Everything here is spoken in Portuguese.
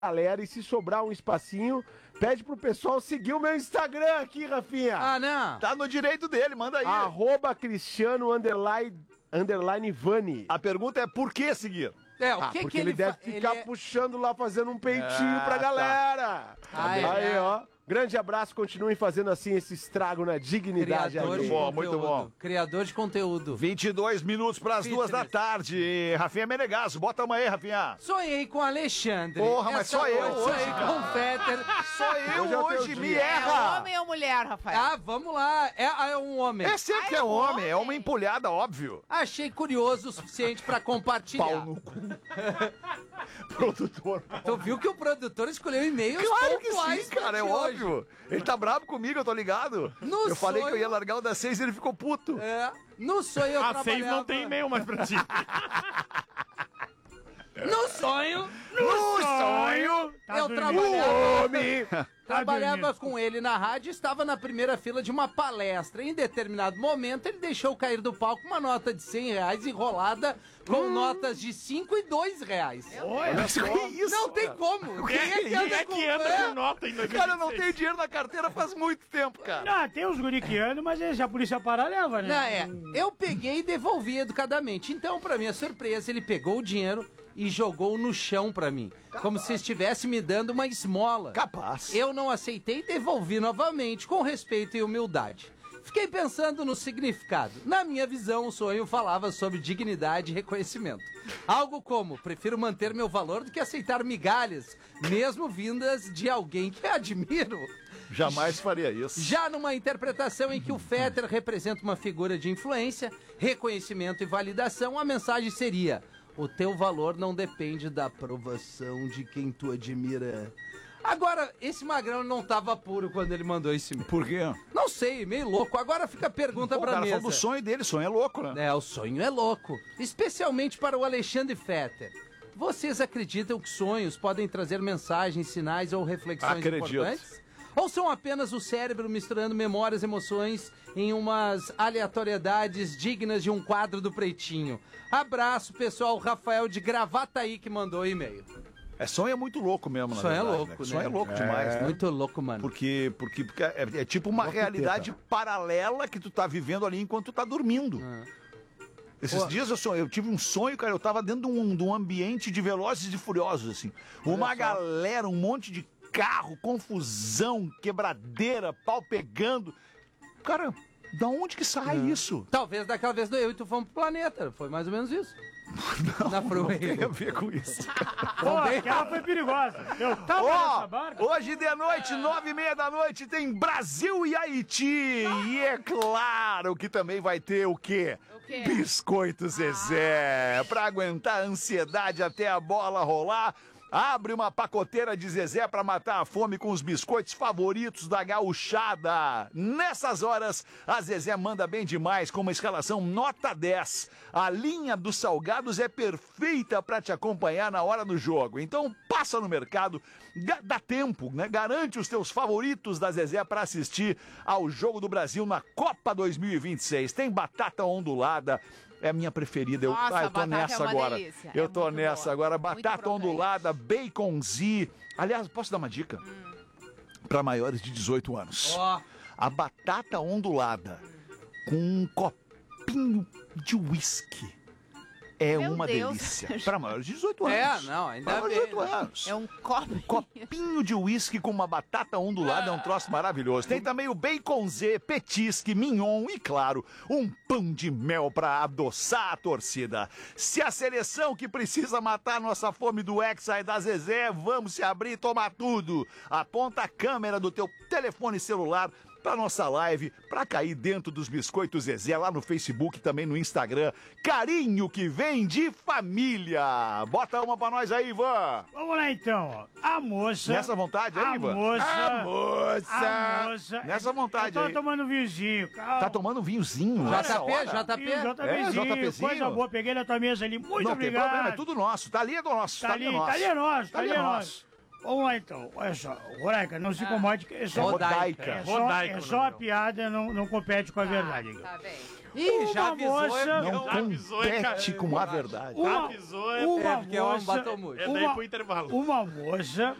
galera, e se sobrar um espacinho, pede pro pessoal seguir o meu Instagram aqui, Rafinha. Ah, não. Tá no direito dele, manda aí. @Cristiano_Vani. A pergunta é por que seguir? Porque ele deve ficar puxando lá, fazendo um peitinho pra galera. Aí, ó. Grande abraço, continuem fazendo assim esse estrago na dignidade. Muito bom. Criador de conteúdo. 22 minutos pras 2h. Rafinha Menegasso, bota uma aí, Rafinha. Sonhei com o Alexandre. Porra, mas só eu hoje. Sonhei com o Fetter. Só eu hoje, me É erra. homem ou mulher, Rafael? Ah, vamos lá. É um homem. É sempre que é homem, é uma empolhada, óbvio. Achei curioso o suficiente pra compartilhar. Pau no cu. Produtor. Tu viu que o produtor escolheu e-mails Claro que pontuais sim, cara, é pra ti hoje. óbvio. Ele tá bravo comigo, eu tô ligado. Eu falei que eu ia largar o da 6 e ele ficou puto. No sonho eu trabalhava... A 6 não tem e-mail mais pra ti. No sonho... Tá eu trabalhava com ele na rádio e estava na primeira fila de uma palestra. Em determinado momento, ele deixou cair do palco uma nota de R$100 enrolada com notas de 5 e R$2. Olha só. Que isso? Não tem como. Quem é que anda com nota em 2016? Cara, eu não tenho dinheiro na carteira faz muito tempo, cara. Ah, tem uns guri que andam, mas se a polícia parar, leva, né? Eu peguei e devolvi educadamente. Então, pra minha surpresa, ele pegou o dinheiro e jogou no chão pra mim. Como se estivesse me dando uma esmola. Capaz. Eu não aceitei e devolvi novamente, com respeito e humildade. Fiquei pensando no significado. Na minha visão, o sonho falava sobre dignidade e reconhecimento. Algo como, prefiro manter meu valor do que aceitar migalhas, mesmo vindas de alguém que admiro. Jamais faria isso. Já numa interpretação em que o Fetter representa uma figura de influência, reconhecimento e validação, a mensagem seria: o teu valor não depende da aprovação de quem tu admira. Agora, esse magrão não tava puro quando ele mandou esse e-mail. Por quê? Não sei, meio louco. Agora fica a pergunta pra cara, mesa. falando do sonho dele, sonho é louco, né? O sonho é louco. Especialmente para o Alexandre Fetter. Vocês acreditam que sonhos podem trazer mensagens, sinais ou reflexões importantes? Ou são apenas o cérebro misturando memórias e emoções em umas aleatoriedades dignas de um quadro do Pretinho? Abraço, pessoal. Rafael de Gravataí que mandou o e-mail. Sonho é muito louco mesmo, na verdade. Sonho é louco, né? Sonho é louco demais, né? Muito louco, mano. Porque é tipo uma realidade paralela que tu tá vivendo ali enquanto tu tá dormindo. Esses dias eu tive um sonho, cara, eu tava dentro de um ambiente de Velozes e Furiosos, assim. Uma galera, um monte de carro, confusão, quebradeira, pau pegando. Cara, da onde que sai isso? Talvez daquela vez eu e tu fomos pro planeta. Foi mais ou menos isso. Não tem a ver com isso. Pô, aquela foi perigosa. Eu tava nessa barca. Hoje de noite, 9h30 tem Brasil e Haiti. E é claro que também vai ter o quê? Biscoito Zezé. Pra aguentar a ansiedade até a bola rolar. Abre uma pacoteira de Zezé pra matar a fome com os biscoitos favoritos da gauchada. Nessas horas, a Zezé manda bem demais com uma escalação nota 10. A linha dos salgados é perfeita pra te acompanhar na hora do jogo. Então passa no mercado, dá tempo, né? Garante os teus favoritos da Zezé pra assistir ao Jogo do Brasil na Copa 2026. Tem batata ondulada. É a minha preferida. Eu tô nessa agora. Delícia. Eu tô nessa boa. Agora. Batata ondulada, baconzi. Aliás, posso dar uma dica? Para maiores de 18 anos. A batata ondulada com um copinho de uísque. É uma delícia. Para maiores de 18 anos. Ainda bem. 18 anos. É um copinho de uísque com uma batata ondulada, é um troço maravilhoso. Tem também o baconzê, petisque, mignon e, claro, um pão de mel para adoçar a torcida. Se a seleção que precisa matar nossa fome do Hexa e da Zezé, vamos se abrir e tomar tudo. Aponta a câmera do teu telefone celular pra nossa live, pra cair dentro dos biscoitos Zezé, lá no Facebook, também no Instagram. Carinho que vem de família. Bota uma pra nós aí, Ivan. Vamos lá, então. A moça... Nessa vontade aí, Ivan? A moça... Nessa vontade aí. Eu tô tomando vinhozinho, calma. Tá tomando vinhozinho? JPzinho. Coisa boa, peguei na tua mesa ali. Muito obrigado. Não tem problema, é tudo nosso. Tá ali é do nosso. Tá ali é nosso. Vamos lá então, olha só, Rodaica, não se incomode que é só, Rodaica. é só a piada, não compete com a verdade. Aqui. Tá bem. Ih, já avisou. Não compete com a verdade. Uma Avisou, uma porque o homem moça, bateu muito. É daí pro intervalo. uma moça